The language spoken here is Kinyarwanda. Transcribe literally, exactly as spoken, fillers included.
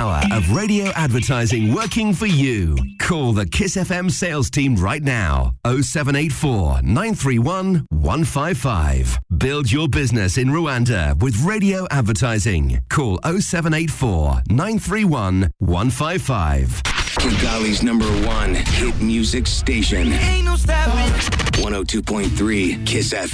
hour of radio advertising working for you. Call the Kiss F M sales team right now. oh seven eight four, nine three one, one five five. Build your business in Rwanda with radio advertising. Call oh seven eight four, nine three one, one five five. Kigali's number one hit music station. one oh two point three Kiss F M.